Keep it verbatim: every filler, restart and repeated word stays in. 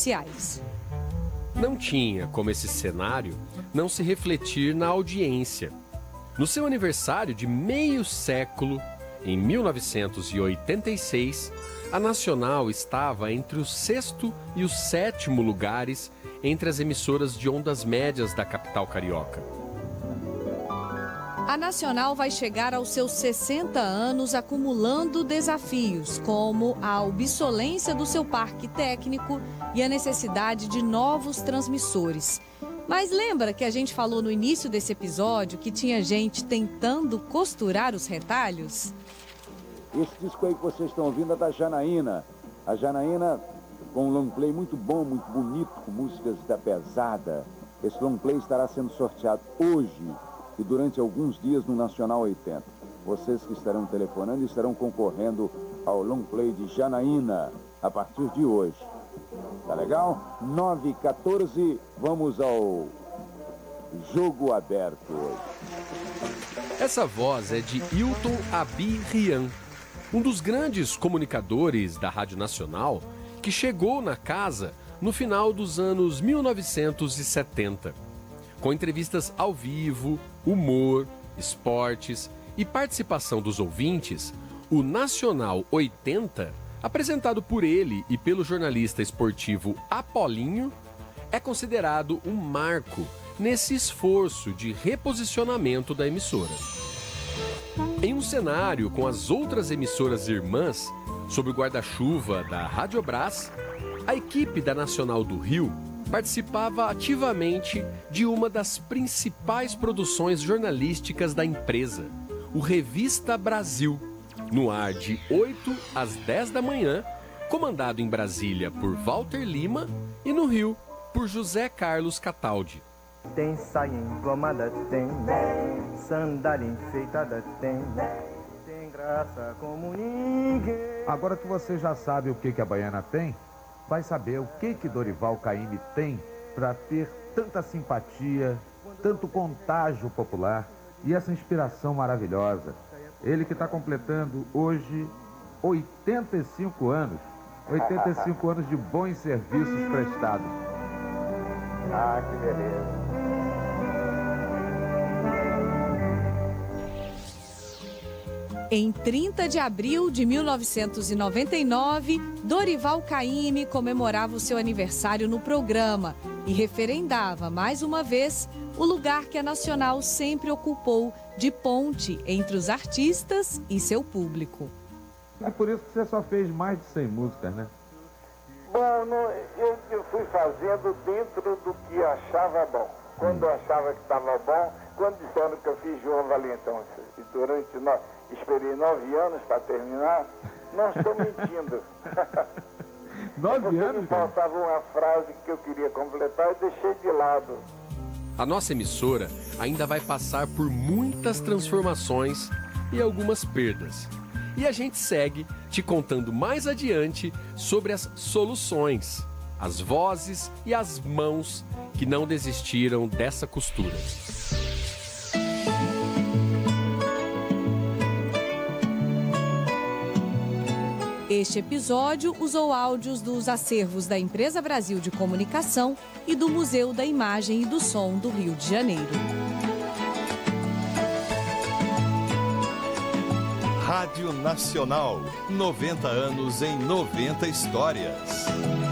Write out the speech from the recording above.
sociais. Não tinha como esse cenário não se refletir na audiência. No seu aniversário de meio século, em mil novecentos e oitenta e seis, a Nacional estava entre o sexto e o sétimo lugares entre as emissoras de ondas médias da capital carioca. A Nacional vai chegar aos seus sessenta anos acumulando desafios, como a obsolência do seu parque técnico e a necessidade de novos transmissores. Mas lembra que a gente falou no início desse episódio que tinha gente tentando costurar os retalhos? Esse disco aí que vocês estão ouvindo é da Janaína. A Janaína com um long play muito bom, muito bonito, com músicas da pesada. Esse long play estará sendo sorteado hoje e durante alguns dias no Nacional oitenta. Vocês que estarão telefonando estarão concorrendo ao long play de Janaína a partir de hoje. Tá legal? nove e quatorze, vamos ao jogo aberto hoje. Essa voz é de Hilton Abi Rian, um dos grandes comunicadores da Rádio Nacional que chegou na casa no final dos anos mil novecentos e setenta. Com entrevistas ao vivo, humor, esportes e participação dos ouvintes, o Nacional oitenta, apresentado por ele e pelo jornalista esportivo Apolinho, é considerado um marco nesse esforço de reposicionamento da emissora. Em um cenário com as outras emissoras irmãs, sob o guarda-chuva da Radiobras, a equipe da Nacional do Rio participava ativamente de uma das principais produções jornalísticas da empresa, o Revista Brasil, no ar de oito às dez da manhã, comandado em Brasília por Walter Lima e no Rio por José Carlos Cataldi. Tem saia engomada, tem, sandália enfeitada, tem, tem graça como ninguém. Agora que você já sabe o que, que a baiana tem, vai saber o que, que Dorival Caymmi tem para ter tanta simpatia, tanto contágio popular e essa inspiração maravilhosa. Ele que está completando hoje oitenta e cinco anos, oitenta e cinco anos de bons serviços prestados. Ah, que beleza. Em trinta de abril de mil novecentos e noventa e nove, Dorival Caymmi comemorava o seu aniversário no programa e referendava, mais uma vez, o lugar que a Nacional sempre ocupou de ponte entre os artistas e seu público. É por isso que você só fez mais de cem músicas, né? Bom, não, eu, eu fui fazendo dentro do que achava bom. Quando eu achava que estava bom, quando disseram que eu fiz João Valentão, e durante nove, esperei nove anos para terminar, não estou mentindo. Nove anos? Me faltava uma frase que eu queria completar e deixei de lado. A nossa emissora ainda vai passar por muitas transformações e algumas perdas. E a gente segue te contando mais adiante sobre as soluções, as vozes e as mãos que não desistiram dessa costura. Este episódio usou áudios dos acervos da Empresa Brasil de Comunicação e do Museu da Imagem e do Som do Rio de Janeiro. Rádio Nacional, noventa anos em noventa histórias.